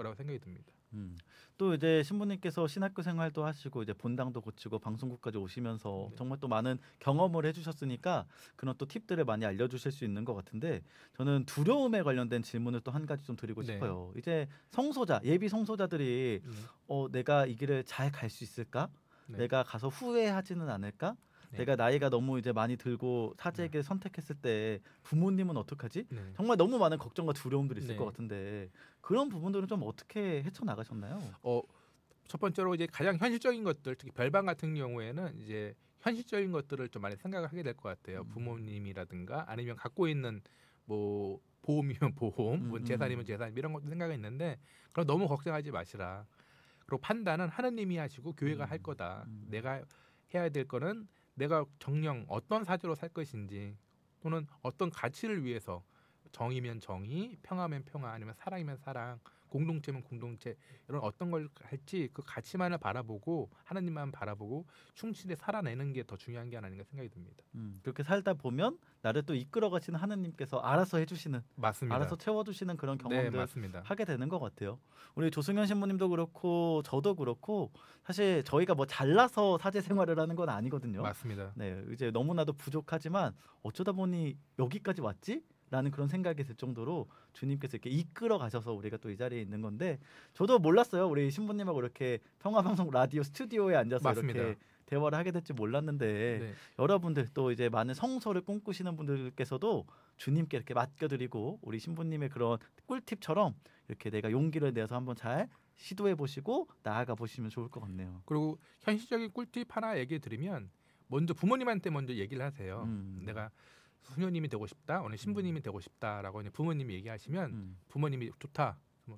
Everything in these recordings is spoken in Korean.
거라고 생각이 듭니다. 또 이제 신부님께서 신학교 생활도 하시고 이제 본당도 고치고 방송국까지 오시면서 네. 정말 또 많은 경험을 해주셨으니까 그런 또 팁들을 많이 알려주실 수 있는 것 같은데 저는 두려움에 관련된 질문을 또 한 가지 좀 드리고 네. 싶어요. 이제 성소자 예비 성소자들이 내가 이 길을 잘 갈 수 있을까? 네. 내가 가서 후회하지는 않을까? 네. 내가 나이가 너무 이제 많이 들고 사제의 길을 선택했을 때 부모님은 어떡하지? 네. 정말 너무 많은 걱정과 두려움들이 있을 네. 것 같은데 그런 부분들은 좀 어떻게 헤쳐나가셨나요? 첫 번째로 이제 가장 현실적인 것들, 특히 별방 같은 경우에는 이제 현실적인 것들을 좀 많이 생각을 하게 될 것 같아요. 부모님이라든가 아니면 갖고 있는 뭐 보험이면 보험, 뭐 재산이면 재산 이런 것도 생각이 있는데 그럼 너무 걱정하지 마시라. 그리고 판단은 하느님이 하시고 교회가 할 거다. 내가 해야 될 거는 내가 정령 어떤 사주로 살 것인지 또는 어떤 가치를 위해서 정의면 정의, 평화면 평화, 아니면 사랑이면 사랑, 공동체면 공동체 이런 어떤 걸 할지 그 가치만을 바라보고 하나님만 바라보고 충실히 살아내는 게 더 중요한 게 아닌가 생각이 듭니다. 그렇게 살다 보면 나를 또 이끌어 가시는 하느님께서 알아서 해주시는, 맞습니다. 알아서 채워주시는 그런 네, 경험들 맞습니다. 하게 되는 것 같아요. 우리 조승현 신부님도 그렇고 저도 그렇고 사실 저희가 뭐 잘나서 사제 생활을 하는 건 아니거든요. 맞습니다. 네, 이제 너무나도 부족하지만 어쩌다 보니 여기까지 왔지? 라는 그런 생각이 들 정도로 주님께서 이렇게 이끌어 가셔서 우리가 또 이 자리에 있는 건데 저도 몰랐어요. 우리 신부님하고 이렇게 평화방송 라디오 스튜디오에 앉아서 맞습니다. 이렇게 대화를 하게 될지 몰랐는데 네. 여러분들 또 이제 많은 성소를 꿈꾸시는 분들께서도 주님께 이렇게 맡겨드리고 우리 신부님의 그런 꿀팁처럼 이렇게 내가 용기를 내서 한번 잘 시도해 보시고 나아가 보시면 좋을 것 같네요. 그리고 현실적인 꿀팁 하나 얘기해 드리면 먼저 부모님한테 먼저 얘기를 하세요. 내가 수녀님이 되고 싶다, 오늘 신부님이 되고 싶다라고 부모님이 얘기하시면 부모님이 좋다,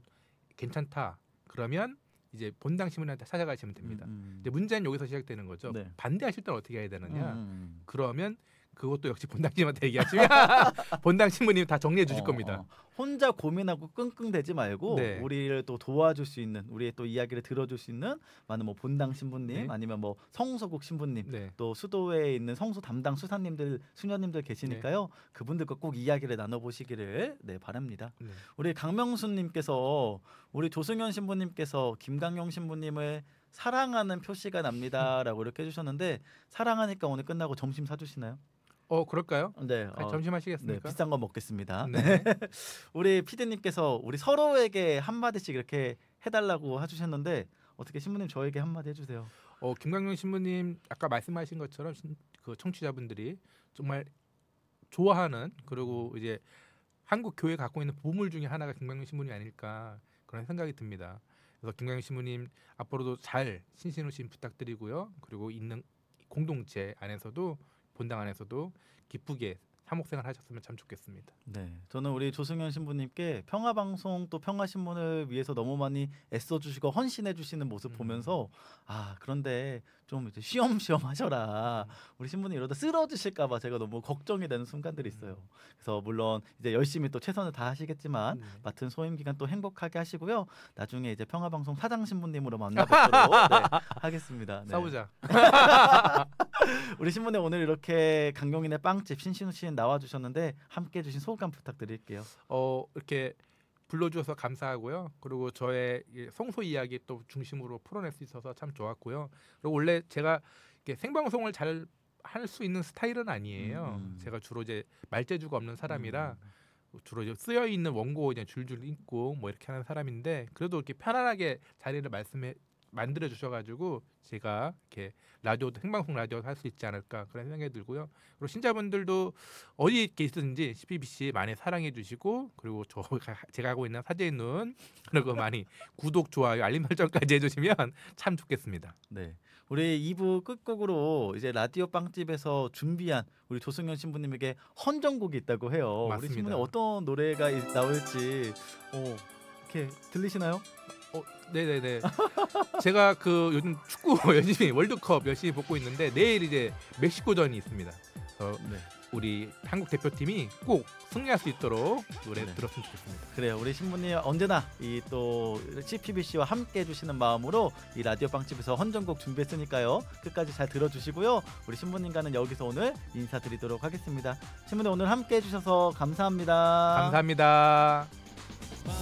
괜찮다 그러면 이제 본당 신부님한테 찾아가시면 됩니다. 이제 문제는 여기서 시작되는 거죠. 네. 반대하실 때는 어떻게 해야 되느냐? 그러면 그것도 역시 본당 신부님한테 얘기하시면 본당 신부님이 다 정리해 주실 겁니다. 혼자 고민하고 끙끙대지 말고 네. 우리를 또 도와줄 수 있는 우리의 또 이야기를 들어줄 수 있는 많은 뭐 본당 신부님 네. 아니면 뭐 성소국 신부님 네. 또 수도에 있는 성소 담당 수사님들 수녀님들 계시니까요. 그분들과 꼭 이야기를 나눠보시기를 바랍니다. 네. 우리 강명순님께서 우리 조승현 신부님께서 김강용 신부님을 사랑하는 표시가 납니다라고 이렇게 해주셨는데 사랑하니까 오늘 끝나고 점심 사주시나요? 그럴까요? 네, 점심 하시겠습니까? 네, 비싼 거 먹겠습니다. 네. 우리 피디님께서 우리 서로에게 한 마디씩 이렇게 해달라고 해주셨는데 어떻게 신부님 저에게 한 마디 해주세요. 김광용 신부님 아까 말씀하신 것처럼 그 청취자분들이 정말 좋아하는 그리고 이제 한국 교회 갖고 있는 보물 중에 하나가 김광용 신부님 아닐까 그런 생각이 듭니다. 그래서 김광용 신부님 앞으로도 잘 신신우신 부탁드리고요. 그리고 있는 공동체 안에서도 본당 안에서도 기쁘게 사목생활 하셨으면 참 좋겠습니다. 네, 저는 우리 조승현 신부님께 평화방송 또 평화신문을 위해서 너무 많이 애써주시고 헌신해주시는 모습 보면서 그런데 좀 이제 쉬엄쉬엄 하셔라. 우리 신부님 이러다 쓰러지실까봐 제가 너무 걱정이 되는 순간들이 있어요. 그래서 물론 이제 열심히 또 최선을 다하시겠지만 맡은 소임 기간 또 행복하게 하시고요. 나중에 이제 평화방송 사장 신부님으로 만나뵙도록 하겠습니다. 네. 싸우자. 우리 신부님 오늘 이렇게 강용인의 빵집 신신우신 나와주셨는데 함께 해주신 소감 부탁드릴게요. 이렇게 불러주셔서 감사하고요. 그리고 저의 성소 이야기 또 중심으로 풀어낼 수 있어서 참 좋았고요. 그리고 원래 제가 이렇게 생방송을 잘 할 수 있는 스타일은 아니에요. 제가 주로 이제 말재주가 없는 사람이라 주로 이제 쓰여 있는 원고 그냥 줄줄 읽고 뭐 이렇게 하는 사람인데 그래도 이렇게 편안하게 자리를 만들어 주셔가지고 제가 이렇게 라디오도 생방송 라디오 할 수 있지 않을까 그런 생각이 들고요. 그리고 신자분들도 어디 계시든지 CPBC 많이 사랑해 주시고 그리고 제가 하고 있는 사제의 눈 그리고 많이 구독 좋아요 알림 설정까지 해주시면 참 좋겠습니다. 네, 우리 2부 끝곡으로 이제 라디오 빵집에서 준비한 우리 조승현 신부님에게 헌정곡이 있다고 해요. 맞습니다. 우리 신부님 어떤 노래가 나올지 이렇게 들리시나요? 네네네. 제가 요즘 축구 열심히 월드컵 열심히 보고 있는데 내일 이제 멕시코전이 있습니다. 우리 한국 대표팀이 꼭 승리할 수 있도록 노래 들었으면 좋겠습니다. 그래요. 우리 신부님 언제나 이 또 CPBC와 함께 해주시는 마음으로 이 라디오 빵집에서 헌정곡 준비했으니까요. 끝까지 잘 들어주시고요. 우리 신부님과는 여기서 오늘 인사드리도록 하겠습니다. 신부님 오늘 함께 해주셔서 감사합니다. 감사합니다.